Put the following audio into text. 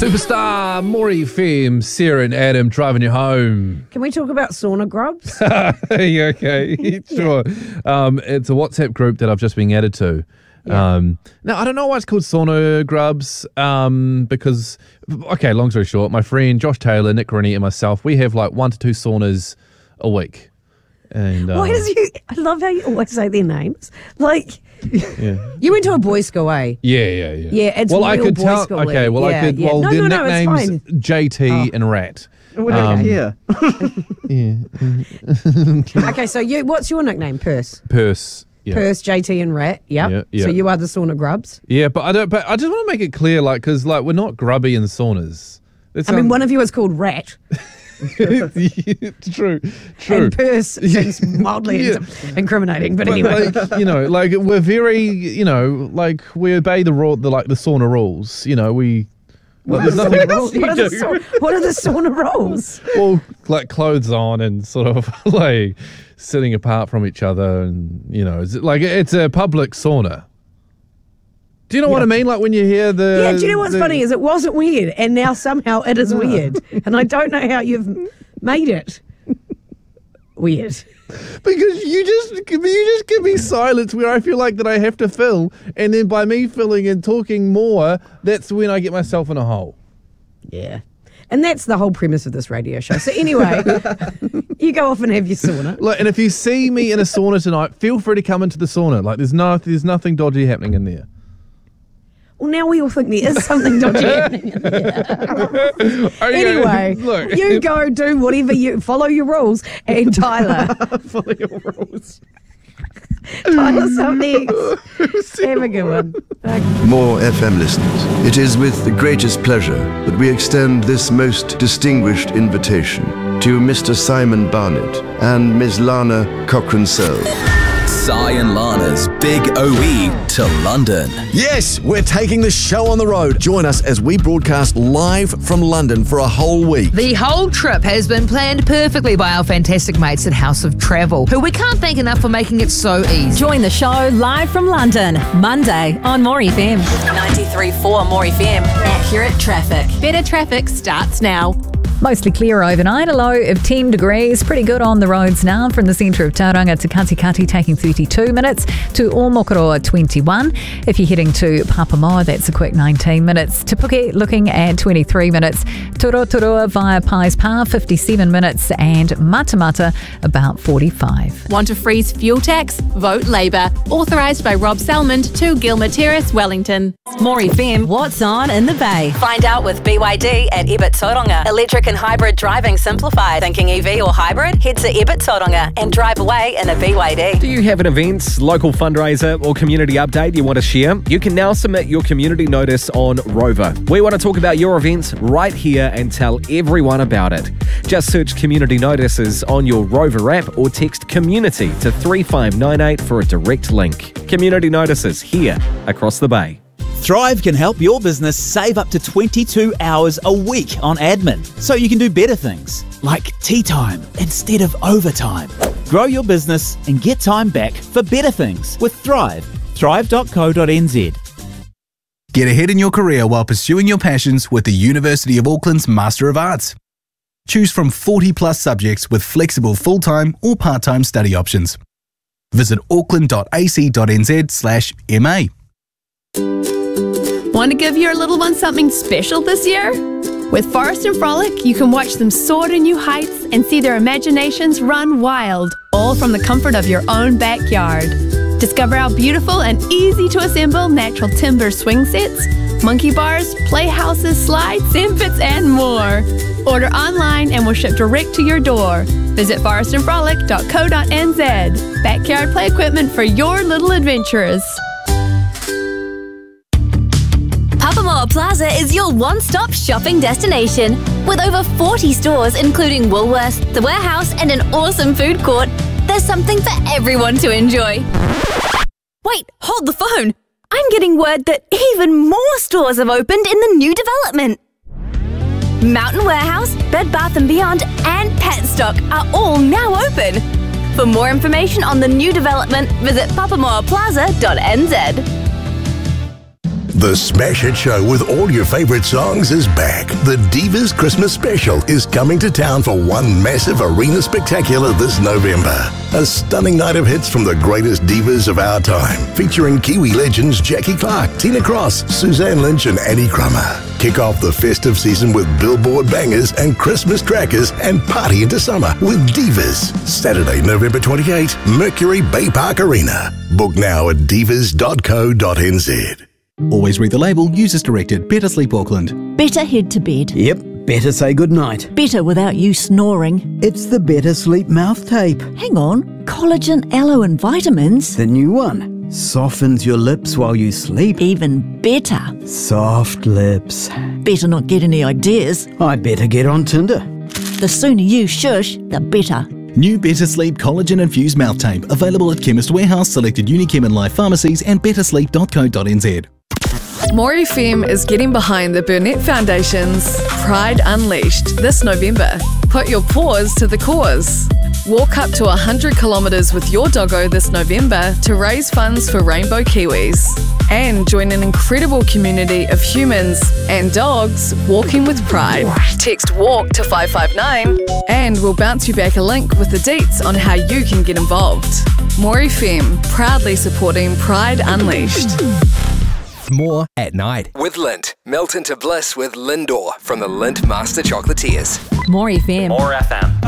Superstar, Maury FM, Sarah and Adam driving you home. Can we talk about sauna grubs? Yeah, okay, sure. It's a WhatsApp group that I've just been added to. Yeah. Now, I don't know why it's called sauna grubs, because, okay, long story short, my friend Josh Taylor, Nick Rennie and myself, we have like 1 to 2 saunas a week. And Why does you? I love how you always say their names. Like, yeah. You went to a boys' school, eh? Yeah. Yeah, it's well, real I could boys' tell. school. Okay, well, yeah, I could. yeah. Well, No, their no, it's nicknames fine. JT and Rat. We don't care. Yeah. Okay, so what's your nickname? Purse. Yeah. Purse, JT, and Rat. Yep. Yeah. So you are the sauna grubs. Yeah, but I don't. But I just want to make it clear, like, because like we're not grubby in saunas. I mean, one of you is called Rat. True. And Purse seems mildly incriminating, but anyway. Like, like we're very, like we obey the sauna rules. There's nothing wrong. What are the sauna rules? Well, like clothes on and sort of like sitting apart from each other, and it's a public sauna. Do you know what I mean? Like when you hear the... Yeah, do you know what's funny is it wasn't weird, and now somehow it is weird. And I don't know how you've made it weird. Because you just give me silence where I feel like that I have to fill, and then by me filling and talking more, that's when I get myself in a hole. Yeah. And that's the whole premise of this radio show. So anyway, you go off and have your sauna. Look, and if you see me in a sauna tonight, feel free to come into the sauna. Like there's nothing dodgy happening in there. Well, now we all think there is something dodgy happening in there. Anyway, look. You go do whatever follow your rules. And Tyler. Follow your rules. Tyler's up next. Have a good one. More FM listeners, it is with the greatest pleasure that we extend this most distinguished invitation to Mr. Simon Barnett and Ms. Lana Cochrane-Sell. Si and Lana's Big OE to London. Yes, we're taking the show on the road. Join us as we broadcast live from London for a whole week. The whole trip has been planned perfectly by our fantastic mates at House of Travel, who we can't thank enough for making it so easy. Join the show live from London, Monday on More FM. 93.4 More FM. Accurate traffic. Better traffic starts now. Mostly clear overnight, a low of 10 degrees. Pretty good on the roads now from the centre of Tauranga to Katikati, taking 32 minutes, to Omokoroa 21. If you're heading to Papamoa, that's a quick 19 minutes. Te Puke looking at 23 minutes. Torotorua via Pies Pa 57 minutes, and Matamata about 45. Want to freeze fuel tax? Vote Labour. Authorised by Rob Salmond to Gilmer Terrace, Wellington. More FM, what's on in the Bay? Find out with BYD at Ebert Tauranga. Electric and hybrid driving simplified. Thinking EV or hybrid? Head to Ebert Tauranga and drive away in a BYD. Do you have an event, local fundraiser or community update you want to share? You can now submit your community notice on Rover. We want to talk about your event right here and tell everyone about it. Just search community notices on your Rover app or text community to 3598 for a direct link. Community notices here across the Bay. Thrive can help your business save up to 22 hours a week on admin, so you can do better things, like tea time instead of overtime. Grow your business and get time back for better things with Thrive. Thrive.co.nz. Get ahead in your career while pursuing your passions with the University of Auckland's Master of Arts. Choose from 40 plus subjects with flexible full-time or part-time study options. Visit auckland.ac.nz/MA. Want to give your little one something special this year? With Forest and Frolic, you can watch them soar to new heights and see their imaginations run wild, all from the comfort of your own backyard. Discover our beautiful and easy to assemble natural timber swing sets, monkey bars, playhouses, slides, sand pits, and more. Order online and we'll ship direct to your door. Visit forestandfrolic.co.nz. Backyard play equipment for your little adventurers. Papamoa Plaza is your one-stop shopping destination. With over 40 stores including Woolworths, The Warehouse and an awesome food court, there's something for everyone to enjoy. Wait, hold the phone. I'm getting word that even more stores have opened in the new development. Mountain Warehouse, Bed Bath & Beyond and Petstock are all now open. For more information on the new development, visit papamoaplaza.nz. The Smash Hit Show with all your favorite songs is back. The Divas Christmas Special is coming to town for one massive arena spectacular this November. A stunning night of hits from the greatest divas of our time, featuring Kiwi legends Jackie Clark, Tina Cross, Suzanne Lynch and Annie Crummer. Kick off the festive season with Billboard bangers and Christmas trackers and party into summer with Divas. Saturday, November 28, Mercury Bay Park Arena. Book now at divas.co.nz. Always read the label. Use as directed. Better Sleep Auckland. Better head to bed. Yep, better say goodnight. Better without you snoring. It's the Better Sleep mouth tape. Hang on, collagen, aloe and vitamins. The new one. Softens your lips while you sleep. Even better. Soft lips. Better not get any ideas. I better get on Tinder. The sooner you shush, the better. New Better Sleep collagen infused mouth tape. Available at Chemist Warehouse, selected Unichem and Life pharmacies and bettersleep.co.nz. More FM is getting behind the Burnett Foundation's Pride Unleashed this November. Put your paws to the cause. Walk up to 100 kilometres with your doggo this November to raise funds for Rainbow Kiwis. And join an incredible community of humans and dogs walking with pride. Text WALK to 559 and we'll bounce you back a link with the deets on how you can get involved. More FM, proudly supporting Pride Unleashed. More at night with Lindt. Melt into bliss with Lindor from the Lindt Master Chocolatiers. More FM. More FM.